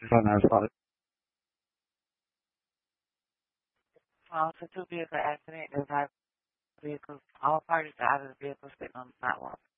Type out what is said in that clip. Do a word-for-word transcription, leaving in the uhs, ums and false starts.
Fun as well. Well, it's a two vehicle accident. The driver vehicles, all parties are out of the vehicle sitting on the sidewalk.